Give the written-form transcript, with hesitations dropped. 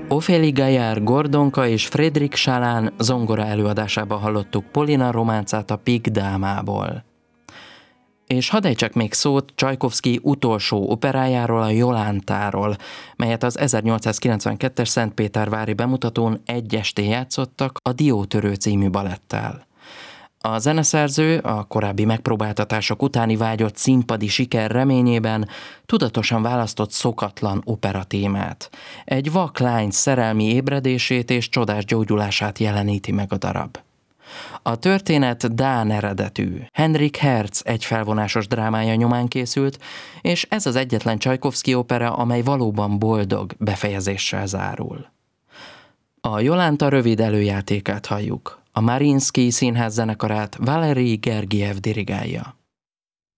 Ophélie Gaillard Gordonka és Frédéric Chalán zongora előadásában hallottuk Polina románcát a Pig Dámából. És hadd ejtsek még szót Csajkovszky utolsó operájáról, a Jolántáról, melyet az 1892-es Szentpétervári bemutatón egy estén játszottak a Diótörő című balettel. A zeneszerző a korábbi megpróbáltatások utáni vágyott színpadi siker reményében tudatosan választott szokatlan operatémát. Egy vak lány szerelmi ébredését és csodás gyógyulását jeleníti meg a darab. A történet dán eredetű, Henrik Herz egyfelvonásos drámája nyomán készült, és ez az egyetlen Csajkovszky opera, amely valóban boldog befejezéssel zárul. A Jolánta rövid előjátékát halljuk. A Mariinsky Színház zenekarát Valerij Gergiev dirigálja.